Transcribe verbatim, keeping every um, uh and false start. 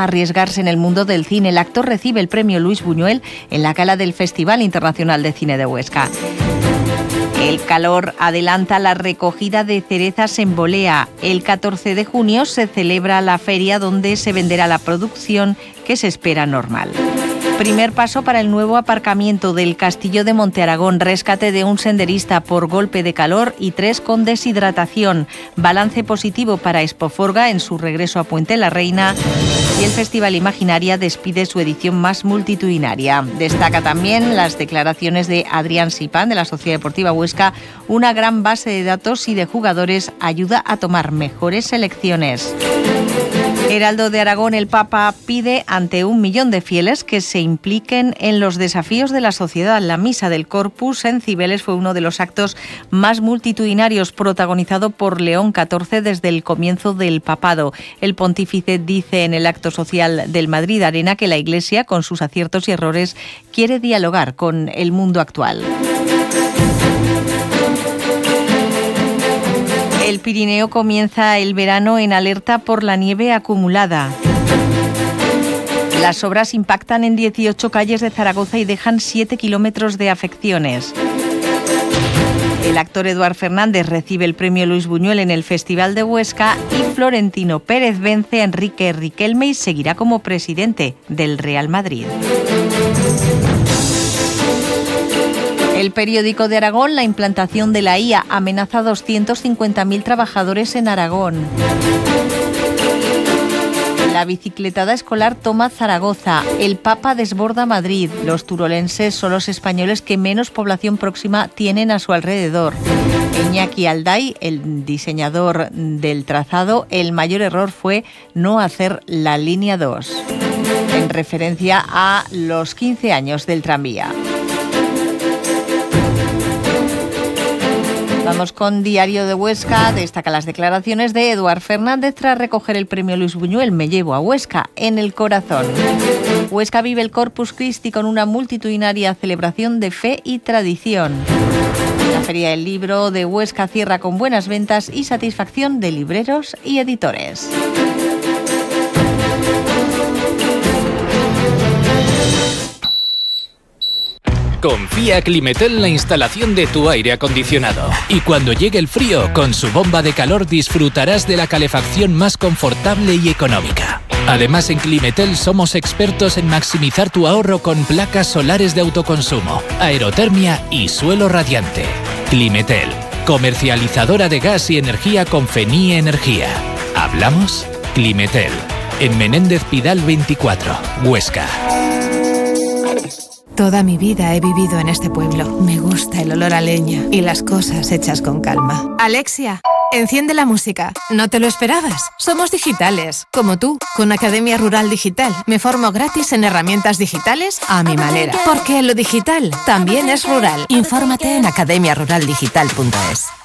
a arriesgarse en el mundo del cine. El actor recibe el premio Luis Buñuel en la gala del Festival Internacional de Cine de Huesca. El calor adelanta la recogida de cerezas en Bolea. El catorce de junio se celebra la feria donde se venderá la producción que se espera normal. Primer paso para el nuevo aparcamiento del Castillo de Monte Aragón. Rescate de un senderista por golpe de calor y tres con deshidratación. Balance positivo para Expoforga en su regreso a Puente la Reina. Y el Festival Imaginaria despide su edición más multitudinaria. Destaca también las declaraciones de Adrián Sipán, de la Sociedad Deportiva Huesca. Una gran base de datos y de jugadores ayuda a tomar mejores selecciones. Heraldo de Aragón, el Papa pide ante un millón de fieles que se impliquen en los desafíos de la sociedad. La misa del Corpus en Cibeles fue uno de los actos más multitudinarios, protagonizado por León catorce desde el comienzo del papado. El pontífice dice en el acto social del Madrid Arena que la Iglesia, con sus aciertos y errores, quiere dialogar con el mundo actual. El Pirineo comienza el verano en alerta por la nieve acumulada. Las obras impactan en dieciocho calles de Zaragoza y dejan siete kilómetros de afecciones. El actor Eduard Fernández recibe el premio Luis Buñuel en el Festival de Huesca y Florentino Pérez vence a Enrique Riquelme y seguirá como presidente del Real Madrid. El Periódico de Aragón, la implantación de la I A amenaza a doscientos cincuenta mil trabajadores en Aragón. La bicicletada escolar toma Zaragoza. El Papa desborda Madrid. Los turolenses son los españoles que menos población próxima tienen a su alrededor. Iñaki Alday, el diseñador del trazado, el mayor error fue no hacer la línea dos, en referencia a los quince años del tranvía. Vamos con Diario de Huesca. Destaca las declaraciones de Eduard Fernández tras recoger el premio Luis Buñuel. Me llevo a Huesca en el corazón. Huesca vive el Corpus Christi con una multitudinaria celebración de fe y tradición. La Feria del Libro de Huesca cierra con buenas ventas y satisfacción de libreros y editores. Confía a Climetel en la instalación de tu aire acondicionado. Y cuando llegue el frío, con su bomba de calor disfrutarás de la calefacción más confortable y económica. Además, en Climetel somos expertos en maximizar tu ahorro con placas solares de autoconsumo, aerotermia y suelo radiante. Climetel, comercializadora de gas y energía con Fenie Energía. ¿Hablamos? Climetel, en Menéndez Pidal veinticuatro, Huesca. Toda mi vida he vivido en este pueblo. Me gusta el olor a leña y las cosas hechas con calma. Alexia, enciende la música. ¿No te lo esperabas? Somos digitales, como tú. Con Academia Rural Digital me formo gratis en herramientas digitales a mi manera. Porque lo digital también es rural. Infórmate en academia rural digital punto es.